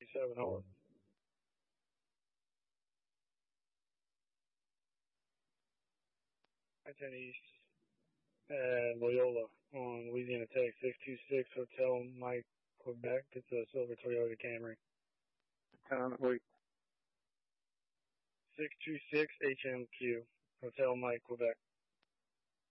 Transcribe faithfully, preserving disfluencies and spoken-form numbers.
seven, hold. I ten East at Loyola on Louisiana Tech, six two six Hotel Mike, Quebec. It's a silver Toyota Camry. Time, wait. six two six H M Q, Hotel Mike, Quebec.